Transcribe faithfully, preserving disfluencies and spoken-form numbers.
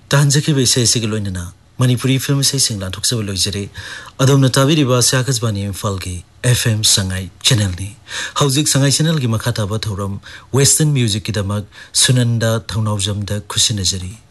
तांजकी वैसे ऐसे के लोइनना मणिपुरी फिल्म से सिंगला थुक्सब लोइजरे अदमना ताबिरिबा साखसबानी इम्फाल की एफएम संगाई चैनल ने हौजिक संगाई चैनल की मखाता बथौरम वेस्टर्न म्यूजिक की दमक सुनंदा थौनावजम द खुशी नजरी